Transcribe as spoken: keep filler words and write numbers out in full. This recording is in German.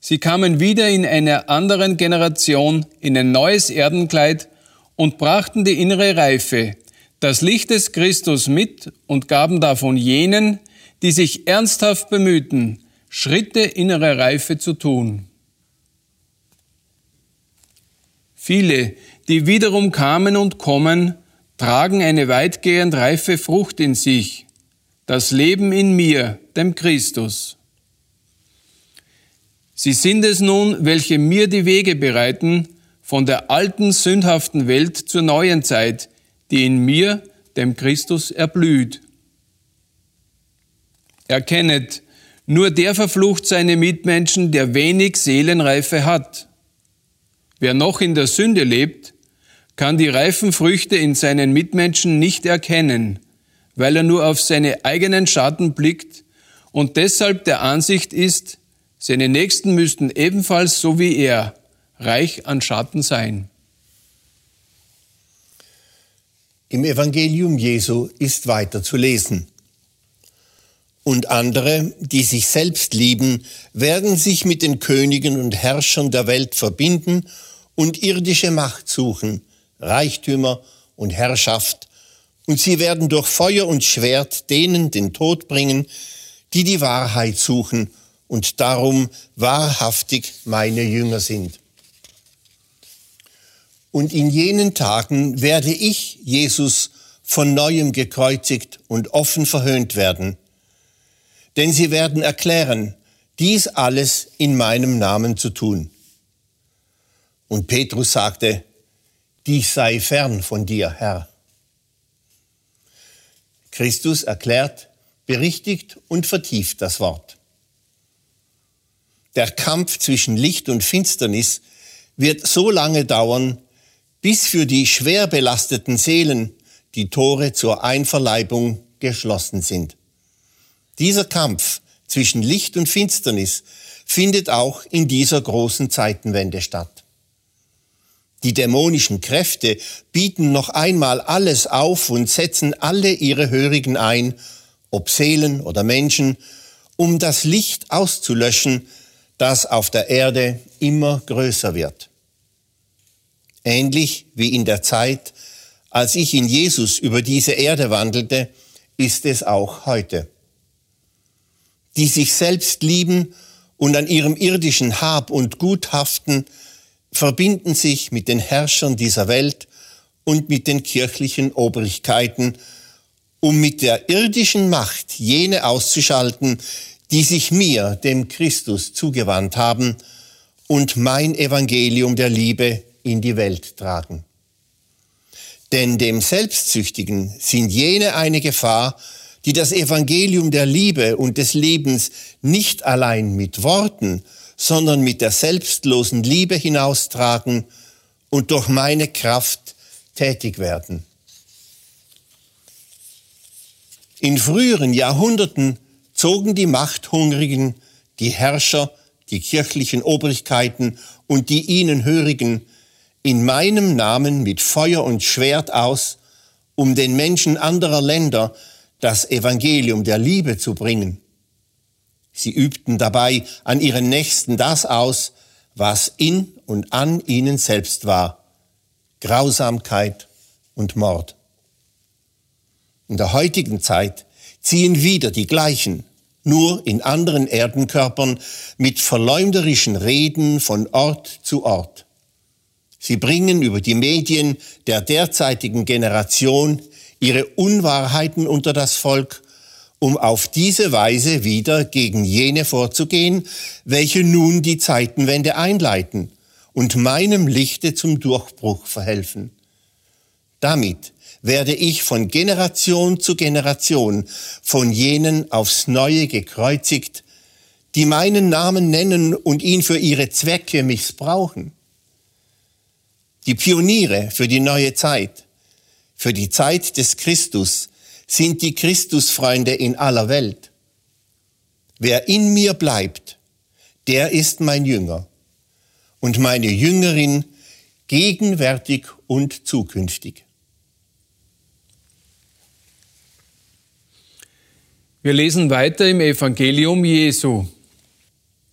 Sie kamen wieder in einer anderen Generation in ein neues Erdenkleid und brachten die innere Reife, das Licht des Christus mit und gaben davon jenen, die sich ernsthaft bemühten, Schritte innerer Reife zu tun. Viele, die wiederum kamen und kommen, tragen eine weitgehend reife Frucht in sich, das Leben in mir, dem Christus. Sie sind es nun, welche mir die Wege bereiten, von der alten, sündhaften Welt zur neuen Zeit, die in mir, dem Christus, erblüht. Erkennet, nur der verflucht seine Mitmenschen, der wenig Seelenreife hat. Wer noch in der Sünde lebt, kann die reifen Früchte in seinen Mitmenschen nicht erkennen, weil er nur auf seine eigenen Schatten blickt und deshalb der Ansicht ist, seine Nächsten müssten ebenfalls so wie er reich an Schatten sein. Im Evangelium Jesu ist weiter zu lesen. Und andere, die sich selbst lieben, werden sich mit den Königen und Herrschern der Welt verbinden und irdische Macht suchen, Reichtümer und Herrschaft, und sie werden durch Feuer und Schwert denen den Tod bringen, die die Wahrheit suchen und darum wahrhaftig meine Jünger sind. Und in jenen Tagen werde ich, Jesus, von Neuem gekreuzigt und offen verhöhnt werden. Denn sie werden erklären, dies alles in meinem Namen zu tun. Und Petrus sagte, dies sei fern von dir, Herr. Christus erklärt, berichtigt und vertieft das Wort. Der Kampf zwischen Licht und Finsternis wird so lange dauern, bis für die schwer belasteten Seelen die Tore zur Einverleibung geschlossen sind. Dieser Kampf zwischen Licht und Finsternis findet auch in dieser großen Zeitenwende statt. Die dämonischen Kräfte bieten noch einmal alles auf und setzen alle ihre Hörigen ein, ob Seelen oder Menschen, um das Licht auszulöschen, das auf der Erde immer größer wird. Ähnlich wie in der Zeit, als ich in Jesus über diese Erde wandelte, ist es auch heute. Die sich selbst lieben und an ihrem irdischen Hab und Gut haften, verbinden sich mit den Herrschern dieser Welt und mit den kirchlichen Obrigkeiten, um mit der irdischen Macht jene auszuschalten, die sich mir, dem Christus, zugewandt haben und mein Evangelium der Liebe in die Welt tragen. Denn dem Selbstsüchtigen sind jene eine Gefahr, die das Evangelium der Liebe und des Lebens nicht allein mit Worten, sondern mit der selbstlosen Liebe hinaustragen und durch meine Kraft tätig werden. In früheren Jahrhunderten zogen die Machthungrigen, die Herrscher, die kirchlichen Obrigkeiten und die ihnen Hörigen in meinem Namen mit Feuer und Schwert aus, um den Menschen anderer Länder das Evangelium der Liebe zu bringen. Sie übten dabei an ihren Nächsten das aus, was in und an ihnen selbst war: Grausamkeit und Mord. In der heutigen Zeit ziehen wieder die gleichen, nur in anderen Erdenkörpern, mit verleumderischen Reden von Ort zu Ort. Sie bringen über die Medien der derzeitigen Generation ihre Unwahrheiten unter das Volk, um auf diese Weise wieder gegen jene vorzugehen, welche nun die Zeitenwende einleiten und meinem Lichte zum Durchbruch verhelfen. Damit werde ich von Generation zu Generation von jenen aufs Neue gekreuzigt, die meinen Namen nennen und ihn für ihre Zwecke missbrauchen. Die Pioniere für die neue Zeit, für die Zeit des Christus, sind die Christusfreunde in aller Welt. Wer in mir bleibt, der ist mein Jünger und meine Jüngerin gegenwärtig und zukünftig. Wir lesen weiter im Evangelium Jesu.